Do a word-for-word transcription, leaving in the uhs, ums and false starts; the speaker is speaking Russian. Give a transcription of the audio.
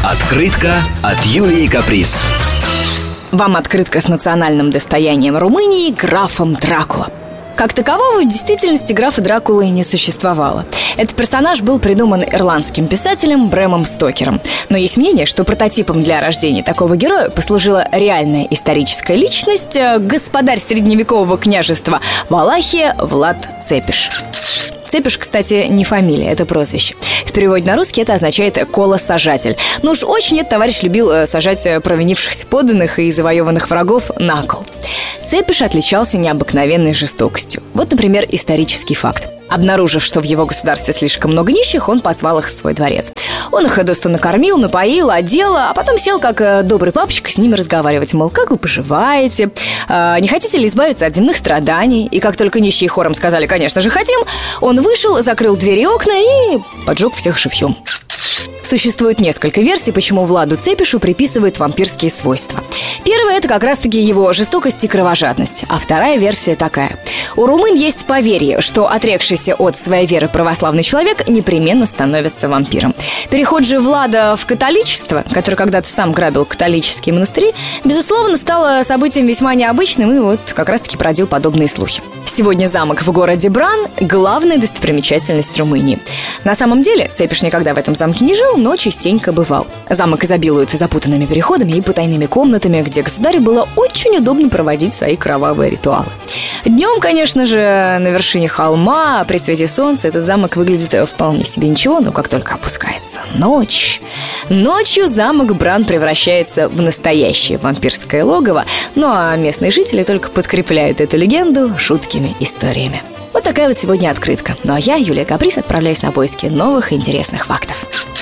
Открытка от Юлии Каприз. Вам открытка с национальным достоянием Румынии – графом Дракула. Как такового в действительности графа Дракулы не существовало. Этот персонаж был придуман ирландским писателем Брэмом Стокером. Но есть мнение, что прототипом для рождения такого героя послужила реальная историческая личность – господарь средневекового княжества Валахия Влад Цепиш. Цепиш, кстати, не фамилия, это прозвище. В переводе на русский это означает «колосажатель». Ну уж очень этот товарищ любил сажать провинившихся подданных и завоеванных врагов на кол. Цепиш отличался необыкновенной жестокостью. Вот, например, исторический факт. Обнаружив, что в его государстве слишком много нищих, он позвал их в свой дворец. Он их достойно накормил, напоил, одел, а потом сел, как добрый папочка, с ними разговаривать. Мол, как вы поживаете? А, не хотите ли избавиться от земных страданий? И как только нищие хором сказали, конечно же, хотим, он вышел, закрыл двери и окна и поджег всех живьем. Существует несколько версий, почему Владу Цепишу приписывают вампирские свойства. Первая – это как раз-таки его жестокость и кровожадность. А вторая версия такая. У румын есть поверье, что отрекшийся от своей веры православный человек непременно становится вампиром. Переход же Влада в католичество, который когда-то сам грабил католические монастыри, безусловно, стало событием весьма необычным и вот как раз-таки породил подобные слухи. Сегодня замок в городе Бран – главная достопримечательность Румынии. На самом деле Цепиш никогда в этом замке не жил, но частенько бывал. Замок изобилует запутанными переходами и потайными комнатами, где государю было очень удобно проводить свои кровавые ритуалы. Днем, конечно же, на вершине холма, при свете солнца, этот замок выглядит вполне себе ничего, но как только опускается ночь... Ночью замок Бран превращается в настоящее вампирское логово, ну а местные жители только подкрепляют эту легенду жуткими историями. Вот такая вот сегодня открытка. Ну а я, Юлия Каприз, отправляюсь на поиски новых и интересных фактов.